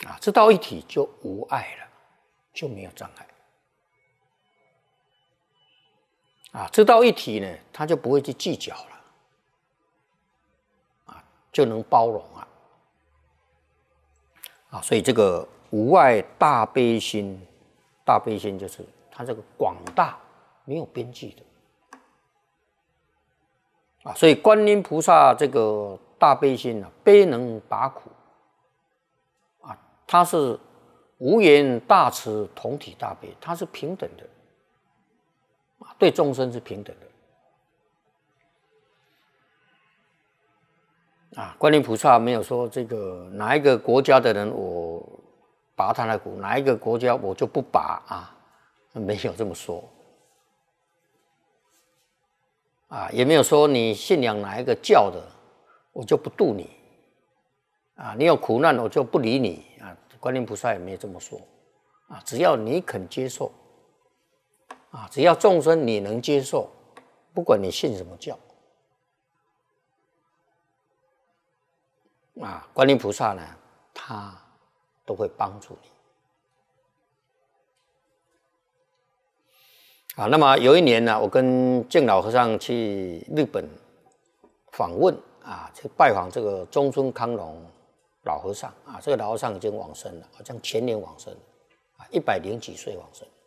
知道一体就无碍了，就没有障碍。知道一体呢，他就不会去计较了，就能包容所以这个无碍大悲心，大悲心就是它这个广大没有边际的所以观音菩萨这个大悲心悲能拔苦它是无缘大慈同体大悲，它是平等的对众生是平等的观音菩萨没有说这个哪一个国家的人我拔他的苦，哪一个国家我就不拔没有这么说也没有说你信仰哪一个教的我就不度你你有苦难我就不理你观音菩萨也没有这么说只要你肯接受只要众生你能接受，不管你信什么教观音菩萨呢他都会帮助你那么有一年呢，我跟净老和尚去日本访问去拜访这个中村康隆老和尚这个老和尚已经往生了，好像前年往生100几岁往生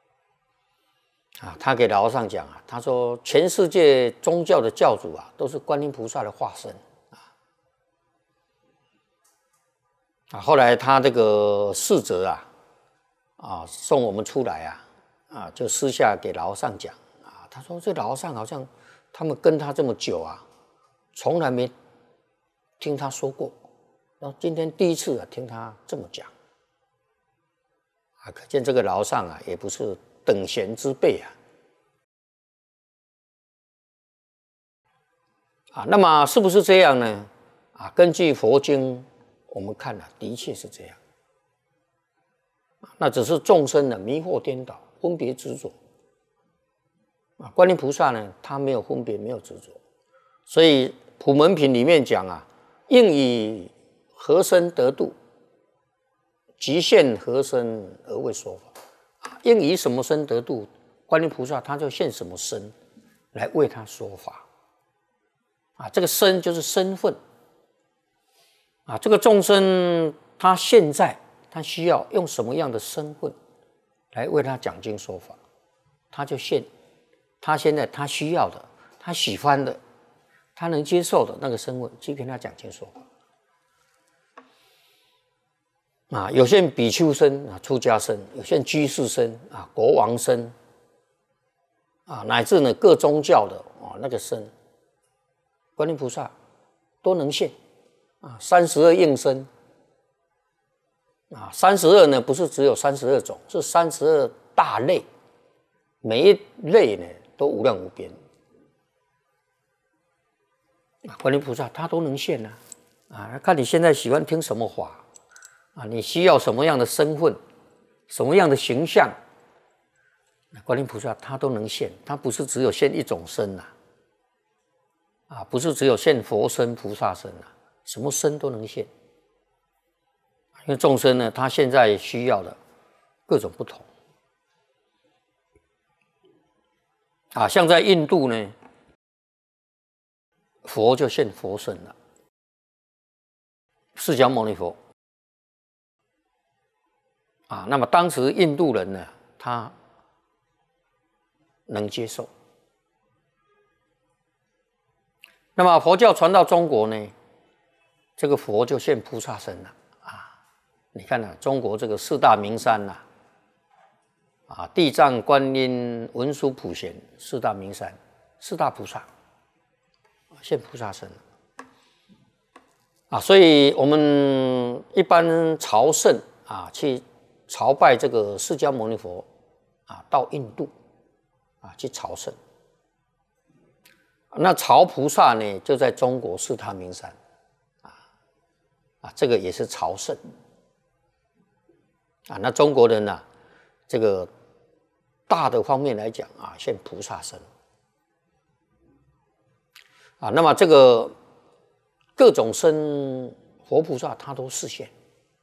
他给老和尚讲他说全世界宗教的教主都是观音菩萨的化身后来他这个侍者送我们出来就私下给老和尚讲他说这老和尚好像他们跟他这么久从来没听他说过，然后今天第一次听他这么讲可见这个老和尚也不是等闲之辈那么是不是这样呢根据佛经我们看的确是这样那只是众生的迷惑颠倒分别执着观音菩萨呢他没有分别没有执着，所以普门品里面讲应以何身得度，即现何身而为说法应以什么身得度，观音菩萨他就现什么身来为他说法这个身就是身份这个众生他现在他需要用什么样的身份来为他讲经说法，他就现他现在他需要的他喜欢的他能接受的那个身份去跟他讲经说法有些比丘身出家身，有些居士身国王身乃至呢各宗教的那个身，观音菩萨都能现32应身32呢不是只有32种，是32大类，每一类呢都无量无边观音菩萨他都能现看你现在喜欢听什么法你需要什么样的身份，什么样的形象，观音菩萨他都能现，他不是只有现一种身不是只有现佛身菩萨身什么身都能现，因为众生呢他现在需要的各种不同像在印度呢佛就现佛身了，释迦牟尼佛那么当时印度人呢他能接受，那么佛教传到中国呢，这个佛就现菩萨身了你看中国这个4大名山地藏观音文殊普贤4大名山4大菩萨现菩萨身所以我们一般朝圣去朝拜这个释迦牟尼佛到印度去朝圣，那朝菩萨呢就在中国4大名山这个也是朝圣那中国人这个大的方面来讲现菩萨身那么这个各种身佛菩萨他都示现